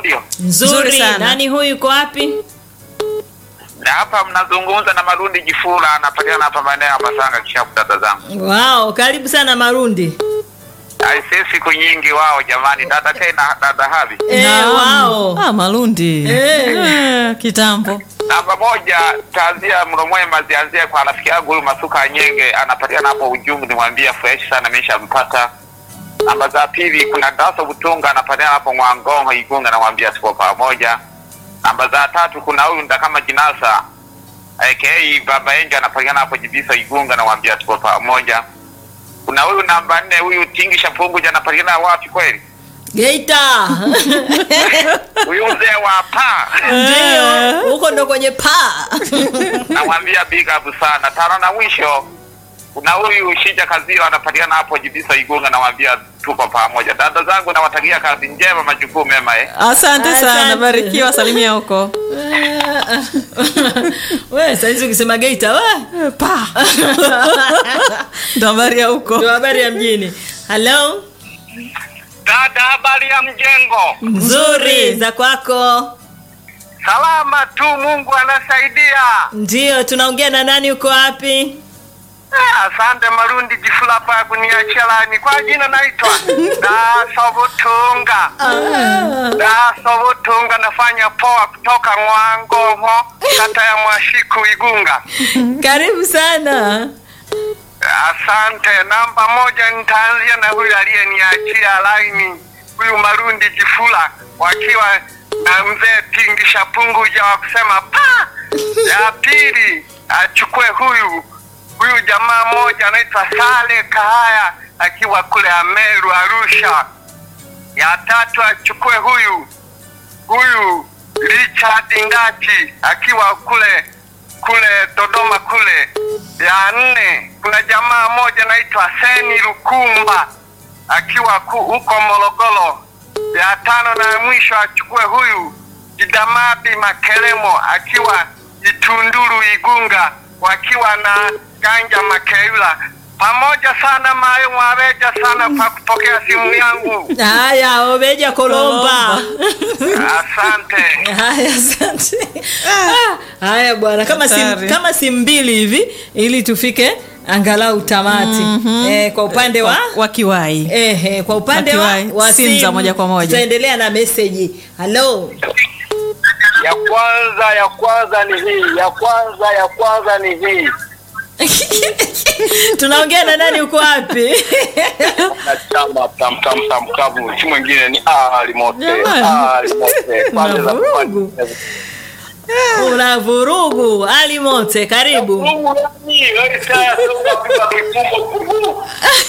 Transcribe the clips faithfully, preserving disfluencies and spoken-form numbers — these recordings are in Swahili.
studio. Nzuri sana. Nani huyu, yuko wapi? Na hapa mnazungumza na Marundi Jifula, anapatikana hapa maeneo ya Masanga kisha dada zangu. Wow, karibu sana Marundi. Ai sisi siku nyingi wao jamani, dada tena dada Habi. Eh, wow. Ah, Marundi. Eh, eh kitambo. Namba moja, taanzia Mromwema zianzie kwa rafiki yangu huyu Masuka Nyenge, anapatikana hapo Ujungu, nimwambia fresh sana nimeshampata. Namba za pili kuna Daso Butunga, anapatikana hapo Mwangongo Igunga, namwambia tuko pamoja. Namba za tatu kuna huyu Ndakama Jinasa aka Baba Enja, anapatikana hapo Jibisa Igunga, namwambia tuko pamoja. Kuna huyu namba nne huyu Tingisha Pungu, anapatikana wapi kweli? Geita. Huyu mzee wa pa. Ndio, huko ndo kwenye pa. Namwambia big up sana. Tano na mwisho kuna huyu Shija Kazio, anapatikana hapo Jibisa Igunga, namwambia tuko pamoja. Dada zangu nawatakia kazi njema, majukumu mema eh. Asante, Asante sana, barikiwa, salimia huko. Wewe sasa hizo ukisema Geita, wewe Pa. Ndo habari ya huko. ndo habari ya mjini. Hello. Dada, habari ya mjengo? Nzuri, za kwako? Salama tu, Mungu anasaidia. Ndio, tunaongea na nani, uko wapi? Asante Marundi Jifula hapa kuniachia lani. Kwa jina naitwa Daso Butunga. Daso Butunga, nafanya poa kutoka Mwangongo, kata ya Mwashiku Igunga. Karibu sana. Asante. Namba moja nitaanzia na huyu aliyeniachia laini, huyu Marundi Jifula, wakiwa na mzee Tingisha Pungu ja wa kusema pa. Ya pili achukue huyu huyu jamaa mmoja anaitwa Sale Kahaya akiwa kule Ameru Arusha. Ya tatu achukue huyu huyu Richard Ngati akiwa kule kule Dodoma kule. Ya nne kuna jamaa mmoja anaitwa Seni Rukumba akiwa huko Morogoro. Ya tano na mwisho achukue huyu Jidamabi Makelemo akiwa Itunduru Igunga, wakiwa na Ganja Makeula. Pamoja sana Mayo Mwabeja sana kwa kupokea simu yangu. Haya, Obeja Kolomba. Asante. Haya, asante. Ah, haya bwana, kama si kama si mbili hivi ili tufike angalau tamati. Mm-hmm. Eh, kwa upande wa wakiwai. Eh, eh kwa upande wa, wa simu za moja kwa moja. Tutaendelea na message. Hello. Ya kwanza ya kwanza ni hii. Ya kwanza ya kwanza ni hii. Tunaongea na nani, uko wapi? Na chama tam tam tam kavu. Si mwingine ni Ali Mote. Ali Mote. Pande za vurugu. Una vurugu. Ali Mote, karibu. Vurugu nani? Wewe sasa unapika kikumbo kuvu.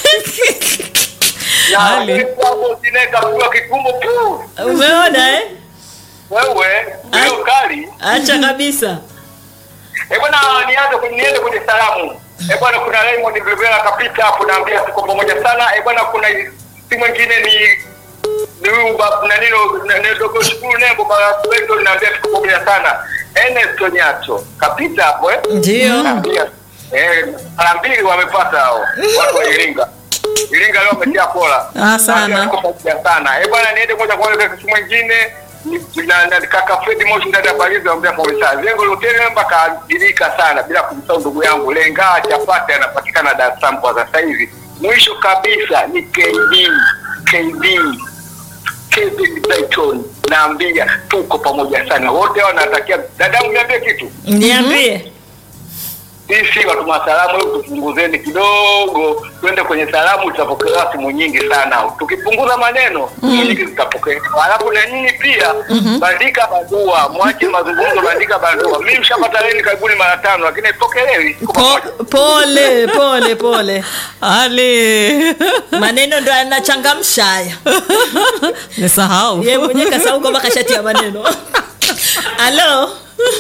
Ali kwa sineka kwa kikumbo kuvu. Umeona eh? Wewe ndio kali. Acha kabisa. Eh bwana, nianze kuniende kwenye salamu. Eh bwana, kuna Raymond Globera kapita hapo, naambia tuko pamoja sana. Eh bwana, kuna si mwingine ni ni baba na nilo na dogo shukuru nembo kwa wetu, naambia tuko pamoja sana. Ernest Onyato kapita hapo eh? Ndio. Eh, mara mbili wamepata hao. Watu wa Iringa. Iringa leo wametia kola. Ah sana. Tuko pamoja sana. Eh bwana, niende moja kwa moja kwa mwingine. Na na kaka Fred Moshi ndani ya Barizi anambia kwa msasa lengo lotele mpaka ajirika sana bila kumsahau ndugu yangu Lenga Chapati, anapatikana Dar es Salaam kwa sasa hivi. Mwisho kabisa ni K D K D Kevin Brighton, naambia tuko pamoja sana wote. Wanatakia dadangu, niambie kitu. Niambie. Sisi watu wa salamu leo tupunguzeni kidogo, twende kwenye salamu, tutapokea simu nyingi sana. Tukipunguza maneno, simu mm. nyingi zitapokea. Alafu na nyinyi pia mm-hmm. bandika barua, mwache mazungumzo, bandika barua. Mimi mshapata leni karibuni mara tano lakini ipokelewi. Po, pole pole pole. Ali. Maneno ndo yanachangamsha haya. Nisahau. Yeye mwenyewe kasahau kama kashati ya maneno. Hello.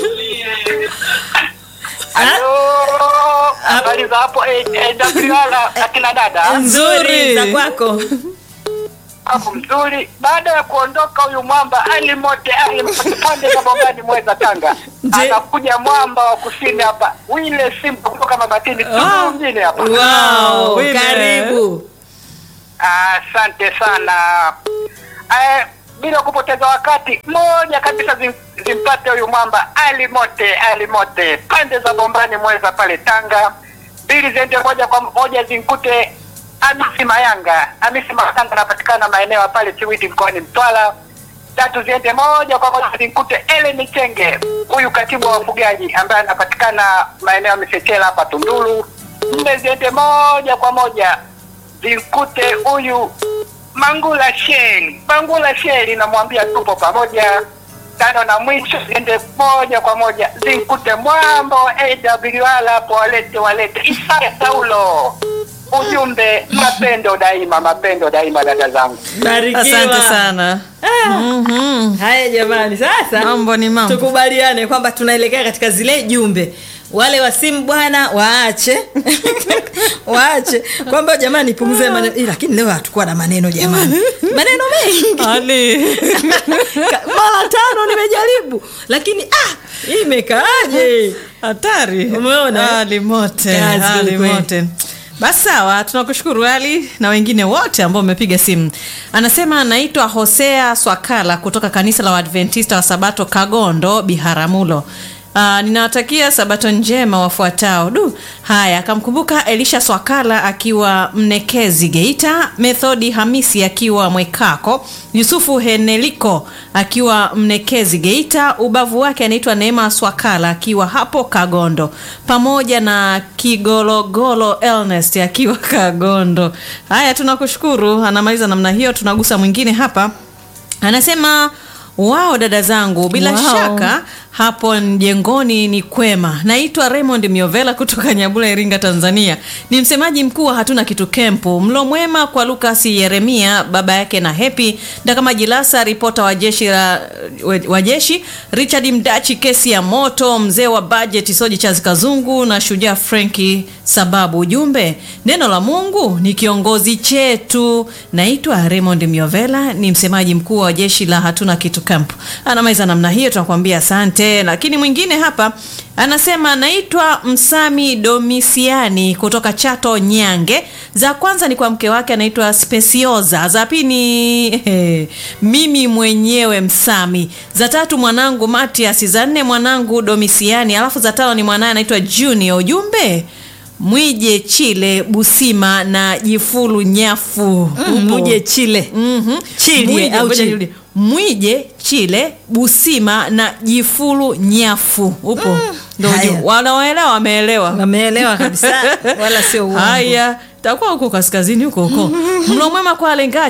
Hello. Habari za hapo eh Dabriala akina dada? Nzuri, za kwako? Hapo mzuri. Baada ya kuondoka huyu mwamba Ali Mote Ali pande za Bongani Mweza Tanga, anakuja mwamba wa kusini hapa. Wile Simba kutoka Mabatini tu mjini hapa. Wow, karibu. Asante sana. Eh bila kupoteza wakati, moja kabisa zim, zimpate huyu mwamba Ali Mote, Ali Mote pande za Bombani Mweza pale Tanga. Mbili ziende moja kwa moja zinkute Hamisi Mayanga. Hamisi Mayanga anapatikana maeneo pale Chiwiti mkoani Mtwara. Tatu ziende moja kwa moja zinkute Ellen Chenge, huyu katibu wa wafugaji ambaye anapatikana maeneo ya Misechela hapa Tunduru. Nne ziende moja kwa moja zinkute huyu Mangula Sheli, Mangula Sheli namwambia tupo pamoja. Tano na mwisho ziende moja kwa moja zinkute Mwambo A W L hapo, walete walete Isaya Saulo. Ujumbe mapendo daima, mapendo daima dada zangu. Barikiwa. Asante sana. Ah. Mhm. Haya jamani, sasa Mambo ni mambo. tukubaliane kwamba tunaelekea katika zile jumbe. Wale wa simu bwana waache. Waache kwamba jamani punguze maneno, lakini leo hatakuwa na maneno jamani. Maneno mengi. Ali. Mara tano nimejaribu lakini ah hii imekaaje? Hatari. Umeona? Ali Mote. Kazi Ali kweli. Mote. Basi sawa, tunakushukuru Ali na wengine wote ambao wamepiga simu. Anasema anaitwa Hosea Swakala kutoka kanisa la Waadventista wa Sabato Kagondo Biharamulo. Uh, ninawatakia Sabato njema wafuatao. Du, haya akamkumbuka Elisha Swakala akiwa Mnekezi Geita, Methodi Hamisi akiwa Mwekako, Yusufu Heneliko akiwa Mnekezi Geita, ubavu wake anaitwa Neema Swakala akiwa hapo Kagondo, pamoja na Kigologolo Ernest akiwa Kagondo. Haya tunakushukuru. Anamaliza namna hiyo. Tunagusa mwingine hapa. Anasema wao dada zangu bila wow. shaka hapo mjengoni ni kwema. Naitwa Raymond Miovela kutoka Nyabula Iringa Tanzania. Ni msemaji mkuu wa Hatuna Kitu Kempu. Mlo mwema kwa Lucas Yeremia baba yake na Happy Ndakama Jilasa ripota wa jeshi la wa jeshi Richard Mdachi kesi ya moto mzee wa budget Soji Chazi Kazungu na shujaa Frankie sababu ujumbe neno la Mungu ni kiongozi chetu. Naitwa Raymond Miovela ni msemaji mkuu wa jeshi la Hatuna Kitu Kempu. Anamaliza namna hiyo tunakuambia asante. Lakini mwingine hapa anasema naitwa Msami Domisiani kutoka Chato Nyange. Za kwanza ni kwa mke wake anaitwa Specioza. Za pili ni he, mimi mwenyewe Msami. Za tatu mwanangu Matias. Za nne mwanangu Domisiani. Alafu za tano ni mwanae anaitwa Junior. Ujumbe Mwije Chile Busima na Jifulu Nyafu. Mm, Mwije Chile. Mhm. Chile Mwije, au Mwije, Chile. Mwije Chile Busima na Jifulu Nyafu. Upo. Mm. Ndio wanaoelewa wameelewa. Wameelewa kabisa wala sio uongo. Haya, takuwa huko kaskazini huko huko. Mlo mwema kwa Lenga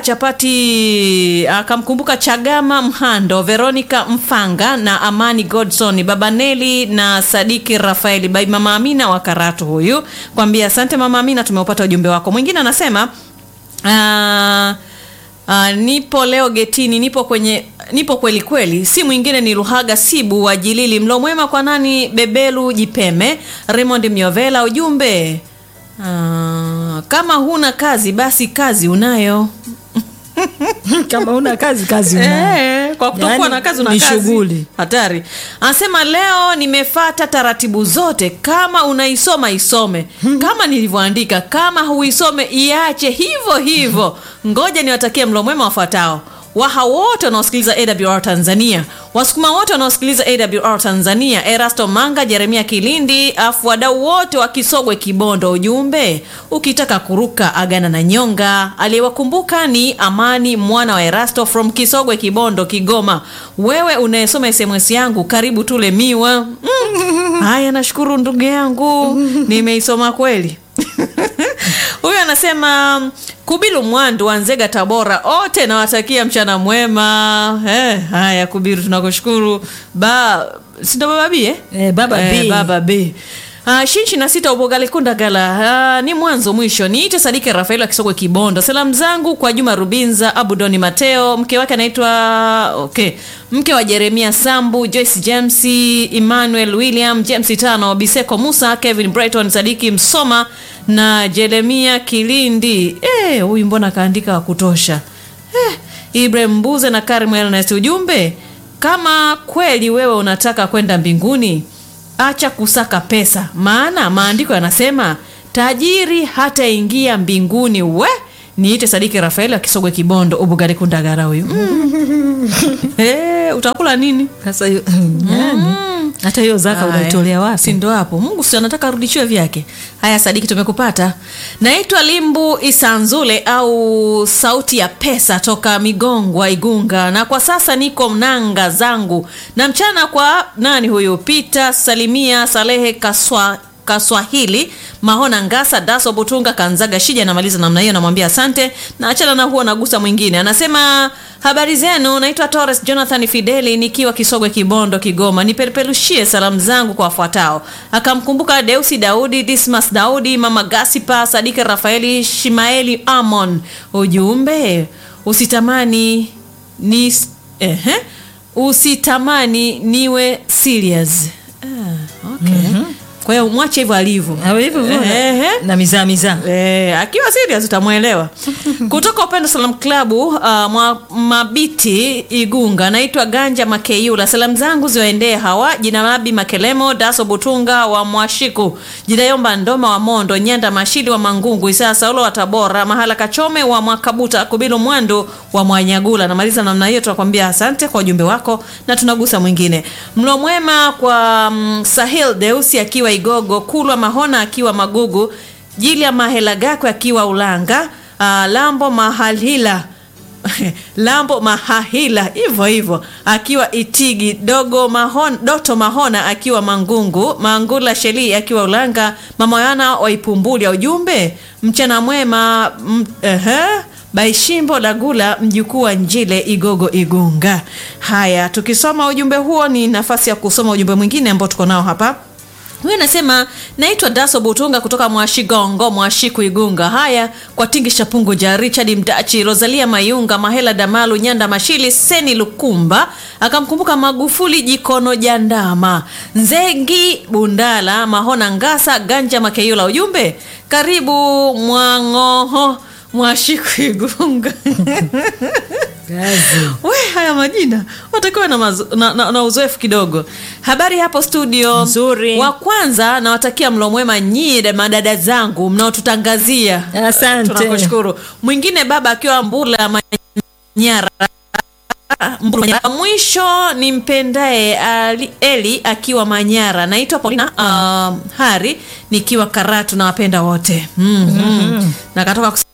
Chapati akamkumbuka Chagama Mhando, Veronica Mfanga na Amani Godson, Baba Neli na Sadiki Rafaeli, bai Mama Amina wa Karatu huyu. Kwambia asante Mama Amina, tumeupata ujumbe wako. Mwingine anasema ah Uh, nipo leo getini, nipo kwenye nipo kweli kweli. Si mwingine ni Luhaga Sibu wa Jilili. Mlo mwema kwa nani Bebelu Jipeme, Raymond Miovela. Ujumbe uh, kama huna kazi basi kazi unayo. Kama una kazi kazi una. Eh, kwa kutokuwa Yani, na kazi una ni kazi. shughuli. Hatari. Anasema leo nimefata taratibu zote. Kama unaisoma isome. Kama nilivyoandika, kama huisome iache hivyo hivyo. Ngoja niwatakie mlo mwema wafuatao. Waha wote wanaosikiliza A W R Tanzania, Wasukuma wote wanaosikiliza A W R Tanzania, Erasto Manga, Jeremia Kilindi, afu wadau wote wa Kisogwe Kibondo. Ujumbe ukitaka kuruka agana na nyonga. Aliyewakumbuka ni Amani mwana wa Erasto from Kisogwe Kibondo Kigoma. Wewe unayesoma S M S yangu karibu tule miwa. Mm. Haya nashukuru ndugu yangu. Nimeisoma kweli. Huyu anasema Kubilu Mwandu wa Nzega Tabora, ote nawatakia mchana mwema. Eh, haya Kubiru tunakushukuru. Ba sindo baba B eh? Eh, baba eh, B. Baba B. Ah, shinchi na sita ubogale kunda gala. Ah, ni mwanzo mwisho. Niite Sadiki Rafaeli Kisogwe Kibondo. Salamu zangu kwa Juma Rubinza, Abudoni Mateo, mke wake anaitwa okay. Mke wa Jeremia Sambu, Joyce James, Emmanuel William, James Tano, Biseko Musa, Kevin Brighton, Sadiki Msoma na Jeremia Kilindi. Eh, huyu mbona kaandika wa kutosha. Eh, Ibrahim Mbuze na Karim Ernest. Ujumbe kama kweli wewe unataka kwenda mbinguni, acha kusaka pesa, maana maandiko yanasema tajiri hata ingia mbinguni. We niite Sadiki Rafael akisogwe Kibondo Ubugari Kundagara huyu. Mm. Eh, utakula nini? Sasa hiyo yani hata hiyo zaka unaitolea wapi? Si ndo hapo. Mungu si anataka arudishiwe vyake. Haya Sadiki, tumekupata. Naitwa Limbu Isanzule au sauti ya pesa toka Migongwa Igunga, na kwa sasa niko mnanga zangu. Na mchana kwa nani huyu? Peter Salimia Salehe Kaswa Kaswahili Mahona Ngasa Daso Butunga Kanzaga Shija. Namaliza namna hiyo, namwambia asante na achana na huo, nagusa mwingine. Anasema habari zenu, naitwa Torres Jonathan Fideli nikiwa Kisogwe Kibondo Kigoma, nipeperushie salamu zangu kwa wafuatao. Akamkumbuka Deusi Daudi, Dismas Daudi, Mama Gasipa, Sadika Rafaeli, Shimaeli Amon. Ujumbe, usitamani ni ehe usitamani niwe serious. Ah, okay. Mm-hmm. Kwa hiyo mwache hivyo alivyo. Hawe hivyo hivyo. Ehe. Na mizaa mizaa. Eh, akiwa serious utamuelewa. Kutoka Upendo Salam Club uh, mwa Mabiti Igunga, naitwa Ganja Makeyula. Salamu zangu ziwaendee hawa: Jina Mabi Makelemo, Daso Butunga wa Mwashiku, Jina Yomba Ndoma wa Mondo, Nyanda Mashili wa Mangungu, Isa Saulo wa Tabora, Mahala Kachome wa Mwakabuta, Kubilu Mwandu wa Mwanyagula. Namaliza namna hiyo, tunakwambia asante kwa ujumbe wako na tunagusa mwingine. Mlo mwema kwa um, Sahil Deusi akiwa Igogo, Kulwa Mahona akiwa Magugu, Jilia Mahela Gako akiwa Ulanga, uh, Lambo Mahalila Lambo Mahahila hivyo hivyo akiwa Itigi, Dogo Mahona, Doto Mahona akiwa Mangungu, Mangula Sheli akiwa Ulanga, Mama Yana wa Ipumbuli. Ujumbe, mchana mwema m, ehe Baishimbo Lagula mjukuu wa Njile Igogo Igunga. Haya, tukisoma ujumbe huo ni nafasi ya kusoma ujumbe mwingine ambao tuko nao hapa. Huyu anasema naitwa Daso Butunga kutoka Mwashigongo Mwashiku Igunga. Haya kwa Tingisha Pungu ja Richard Mdachi, Rosalia Mayunga, Mahela Damalu, Nyanda Mashili, Seni Lukumba. Akamkumbuka Magufuli Jikono Jandama, Nzengi Bundala, Mahona Ngasa, Ganja Makeyula. Ujumbe, karibu Mwangoho Mwashiku Igunga. Gazi. We, haya majina watakiwa na, na, na, na uzoefu kidogo. Habari hapo studio nzuri. Wa kwanza nawatakia mlo mwema nyie madada zangu mnaotutangazia. Asante. Tunakushukuru. Mwingine baba akiwa Mbula Manyara. Mbula. Mwisho nimpendae Eli akiwa Manyara. Naitwa Paulina uh, Hari nikiwa Karatu, na wapenda wote. Mm-hmm. Mm-hmm. Na katoka kus-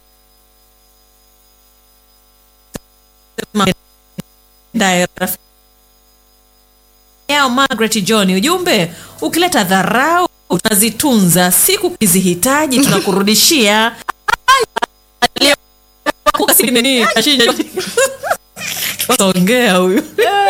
Yao Margaret John. Ujumbe, ukileta dharau utazitunza, siku kizihitaji tunakurudishia. Ongea huyu.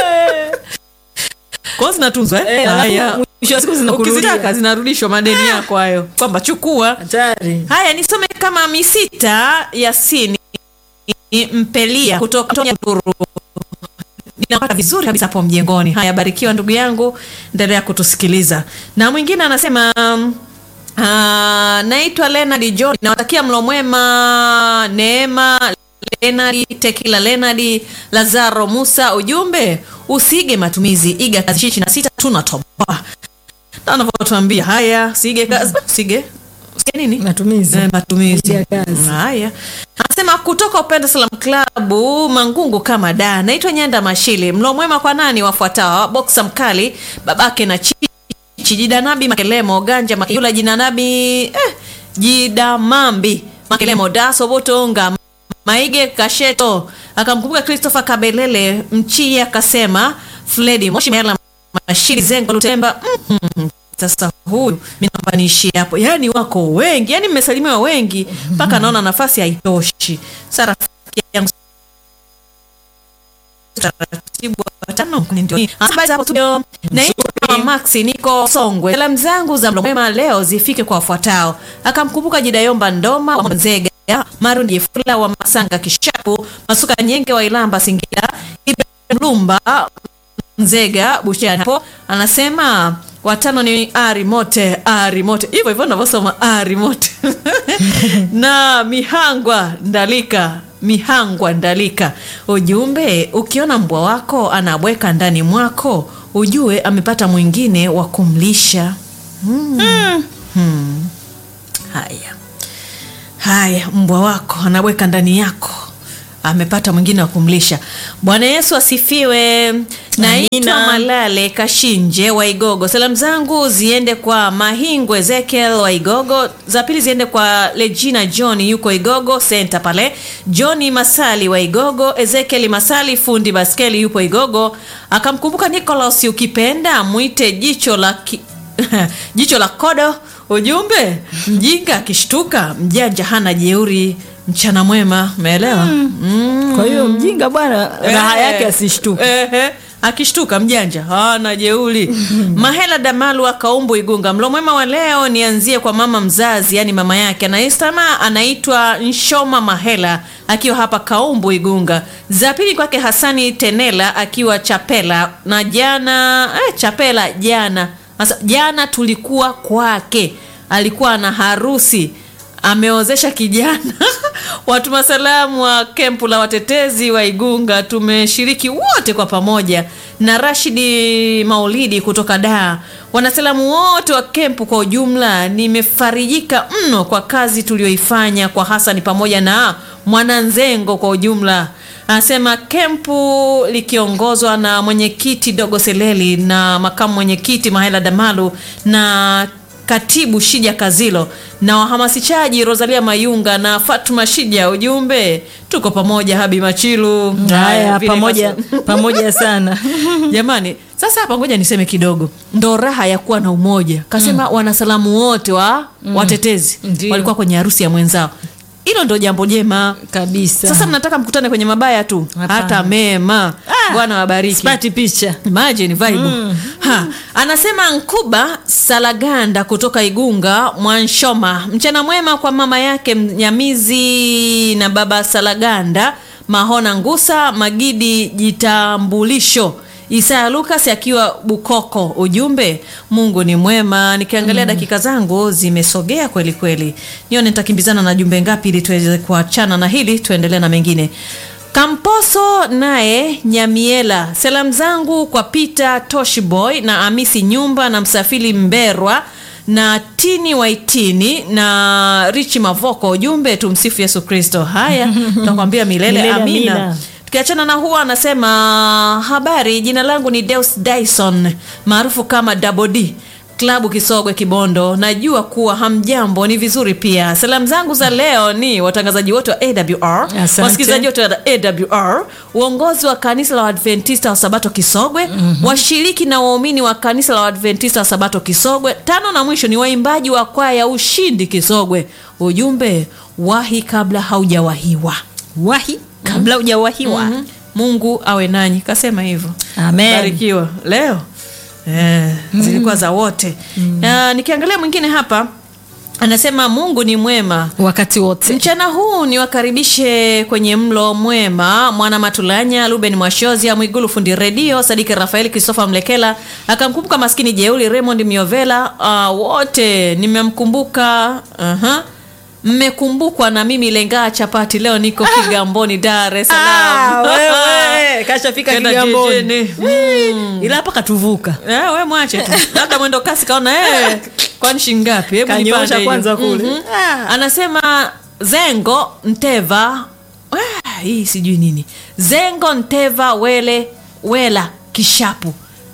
Kwa zinatunzwa eh? Haya, mwisho wa siku zinakurudishwa, zinarudishwa madeni yako hayo, kwamba chukua. Hatari. Haya, nisome kama Misita Yasini Mpelia kutoka Turu. Ninapata vizuri kabisa hapo mjengoni. Haya, barikiwa ndugu yangu, endelea kutusikiliza. Na mwingine anasema uh, naitwa Leonard John, nawatakia mlo mwema Neema Leonard Tekila Leonard Lazaro Musa. Ujumbe, usige matumizi, iga kazi ishirini na sita tunatoba. Na anavyotuambia haya, sige kazi, sige sige nini? Matumizi. Eh, matumizi. Ya kazi. Haya. Anasema kutoka Upendo Salam Club Mangungu kama da. Naitwa Nyanda Mashili. Mlo mwema kwa nani wafuatao? Boxa Mkali, babake na Chichi, Jidanabi Makelemo, Ganja Makeyula, Jinanabi eh, Jidamambi Makelemo, Daso Botonga, Maige Kasheto. Akamkumbuka Christopher Kabelele Mchia, akasema Fledi Moshi Mela Mashili Zengo Lutemba. Mm-hmm. Sasa huyu mimi nampanishi hapo. Yaani wako wengi, yaani mmesalimiwa wengi mpaka naona nafasi haitoshi. Sara yangu taratibu watano ndio. Habari hapo studio. Naitwa Maxi, niko Songwe. Salamu zangu za mlo mwema leo zifike kwa wafuatao. Akamkumbuka Jidayomba Ndoma wa Nzega, Marundi Jefula wa Masanga Kishapu, Masuka Nyenge wa Ilamba Singida, Lumba Nzega Bushani. Hapo anasema watano ni ari mote, ari mote. Hivyo hivyo ninavyosoma ari mote. Na Mihangwa Ndalika, Mihangwa Ndalika. Ujumbe, ukiona mbwa wako anabweka ndani mwako, ujue amepata mwingine wa kumlisha. Hmm. Hmm. Hmm. Haya. Haya, mbwa wako anaweka ndani yako, amepata mwingine wa kumlisha. Bwana Yesu asifiwe. Naitwa Malale Kashinje wa Igogo. Salamu zangu ziende kwa Mahingu Ezekiel wa Igogo. Za pili ziende kwa Legina John yuko Igogo Center pale. Johnny Masali wa Igogo. Ezekiel Masali fundi baskeli yupo Igogo. Akamkumbuka Nicholas ukipenda muite jicho la ki... jicho la kodo. Ujumbe, mjinga akishtuka mjanja hana jeuri. Mchana mwema, umeelewa? Mm. Mm. Kwa hiyo mjinga bwana raha yake asishtuke. Eh, eh. Akishtuka mjanja hana jeuri. Mahela Damalu akaumbu Igunga. Mlo mwema wa leo nianzie kwa mama mzazi, yani mama yake anaistama anaitwa Nshoma Mahela akiwa hapa Kaumbu Igunga. Za pili kwake Hasani Tenela akiwa Chapela. Na jana eh, Chapela jana Asa, jana tulikuwa kwake, alikuwa na harusi, ameozesha kijana. Watu masalamu wa kempu la watetezi wa Igunga tumeshiriki wote kwa pamoja. Na Rashidi Maulidi kutoka Dar. Wanasalamu wote wa kempu kwa ujumla, nimefarijika mno kwa kazi tulioifanya kwa Hasani pamoja na Mwananzengo kwa ujumla. Anasema kempu likiongozwa na mwenyekiti Dogo Seleli na makamu mwenyekiti Mahela Damalu na katibu Shija Kazilo na wahamasishaji Rosalia Mayunga na Fatuma Shija. Ujumbe, tuko pamoja Habi Machilu. Haya, pamoja pamoja sana. Jamani, sasa hapa ngoja niseme kidogo. Ndo raha ya kuwa na umoja. Kasema mm. wanasalamu wote wa mm. watetezi Ndiyo. walikuwa kwenye harusi ya mwenzao. Hilo ndo jambo jema kabisa. Sasa mnataka mkutane kwenye mabaya tu? Hapana. Hata mema. Ah, Bwana wabariki. Sipati picha. Imagine vibe. Mm. Ha. Anasema Nkuba Salaganda kutoka Igunga Mwanshoma. Mchana mwema kwa mama yake Nyamizi na baba Salaganda, Mahona Ngusa, Magidi Jitambulisho. Isaya Lucas akiwa Bukoko. Ujumbe, Mungu ni mwema. Nikiangalia mm. dakika zangu zimesogea kweli kweli. Nione nitakimbizana na jumbe ngapi ili tuweze kuachana na hili tuendelee na mengine. Kamposo naye Nyamiela. Salamu zangu kwa Peter Toshboy na Amisi Nyumba na Msafiri Mberwa na Tini Waitini na Richi Mavoko. Ujumbe, tumsifu Yesu Kristo. Haya, tutakwambia milele, milele amina, amina. Tukiachana na huwa anasema habari, jina langu ni Deus Dyson maarufu kama Double D, klabu Kisogwe Kibondo. Najua kuwa hamjambo, ni vizuri pia. Salamu zangu za leo ni watangazaji wote wa A W R, wasikilizaji wote wa A W R, uongozi wa kanisa la Adventista wa Sabato Kisogwe, mm-hmm. washiriki na waumini wa kanisa la Adventista wa Sabato Kisogwe. Tano na mwisho ni waimbaji wa kwaya Ushindi Kisogwe. Ujumbe, wahi kabla haujawahiwa. Wahi kabla hujawahiwa. Mm-hmm. Mungu awe nanyi, kasema hivyo. Amen. Barikiwa leo. Eh, zilikuwa za wote. Mm. Uh, nikiangalia mwingine hapa anasema Mungu ni mwema wakati wote. Mchana huu niwakaribishe kwenye mlo mwema Mwana Matulanya, Ruben Mwashozi, Mwigulu fundi redio, Sadiki Rafael, Christopher Mlekela, akamkumbuka maskini Jeuli, Raymond Miovela. Uh, wote nimemkumbuka. Aha. Mmekumbukwa na mimi Lenga Chapati. Leo niko ah. Kigamboni, Dar es Salaam. Ah, wewe kashafika Kigamboni. Mm. Ila hapa katuvuka. Eh, wewe mwache tu. Labda mwendo kasi kaona eh kwani shingapi? Hebu nipande kwanza kule. Mm-hmm. Ah. Anasema Zengo Nteva. Ah, hii sijui nini. Zengo Nteva wele wela kishapu.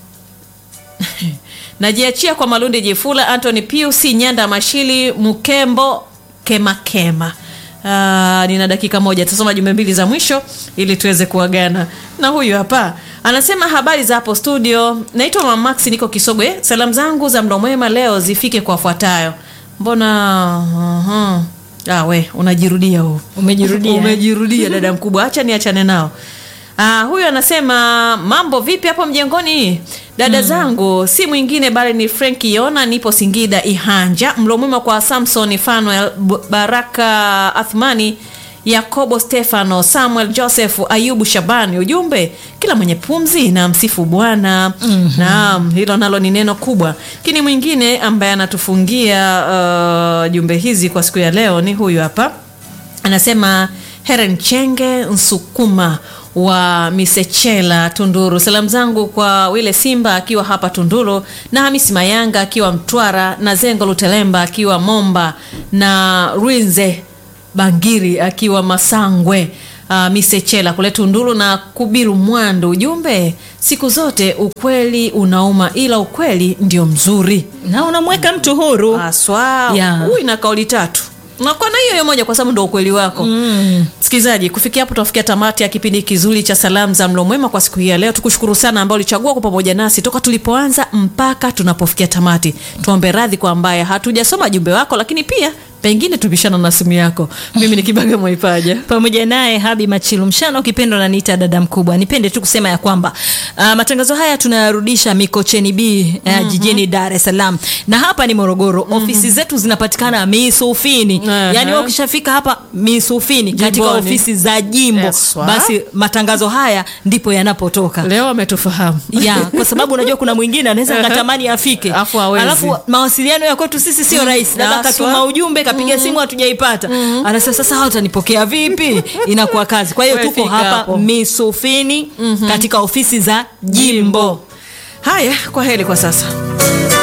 Najiachia kwa Malundi Jefula, Anthony Pius, Nyanda Mashili, Mukembo Kema Kema. Uh, nina dakika moja, tusoma jumbe mbili za mwisho ili tuweze kuagana. Na huyu hapa anasema habari za hapo studio, naitwa Mama Max, niko Kisogwe. Salamu zangu za mlo mwema leo zifike kwa wafuatayo. Mbona uh-huh. ah we unajirudia huo. Umejirudia. Umejirudia dada mkubwa, acha niachane nao. Ah, huyu anasema mambo vipi hapo mjengoni? Dada mm. zangu si mwingine bali ni Frank Yona, nipo Singida Ihanja. Mlo mwema kwa Samson Fanuel, Baraka Athmani, Yakobo Stefano, Samuel Joseph, Ayubu Shabani. Ujumbe, kila mwenye pumzi na msifu Bwana. Mm-hmm. Naam, hilo nalo ni neno kubwa. Kini mwingine ambaye anatufungia uh, jumbe hizi kwa siku ya leo ni huyu hapa. Anasema Heren Chenge Nsukuma wa Misechela Tunduru. Salamu zangu kwa Wile Simba akiwa hapa Tunduru, na Hamisi Mayanga akiwa Mtwara, na Zengo Lutelemba akiwa Momba, na Ruinze Bangiri akiwa Masangwe, uh, Misechela kule Tunduru, na Kubiru Mwando. Ujumbe, siku zote ukweli unauma ila ukweli ndio mzuri. Na unamweka mtu huru. Aswa, Yeah. Ui na kauli tatu. Na kwa na hiyo hiyo moja kwa sababu ndio ukweli wako. Mm. Msikilizaji, kufikia hapo tunafikia tamati ya kipindi kizuri cha Salamu za Mlo Mwema kwa siku hii ya leo. Tukushukuru sana ambao ulichagua kwa pamoja nasi toka tulipoanza mpaka tunapofikia tamati. Tuombe radhi kwa ambaye hatujasoma jumbe wako, lakini pia pengine tubishana na simu yako. Mimi ni Kibaga Mwaipaja pamoja naye Habi Machilu Mshana, ukipenda na niita dada mkubwa. Nipende tu kusema ya kwamba uh, matangazo haya tunayarudisha Mikocheni B uh, mm-hmm. jijini Dar es Salaam, na hapa ni Morogoro. Mm-hmm. Ofisi zetu zinapatikana Misufini. Uh-huh. Yaani wewe ukishafika hapa Misufini katika Jimboni. Ofisi za jimbo, yes, basi matangazo haya ndipo yanapotoka. Leo ametufahamu. Ya, kwa sababu unajua kuna mwingine anaweza akatamani afike. Alafu mawasiliano ya kwetu sisi sio rahisi. Labda katuma ujumbe, kapiga mm-hmm. simu hatujaipata. Mm-hmm. Anasema sasa watanipokea vipi? Inakuwa kazi. Kwa hiyo tuko hapa hapo Misufini, mm-hmm. katika ofisi za jimbo. Haya, kwa heri kwa sasa.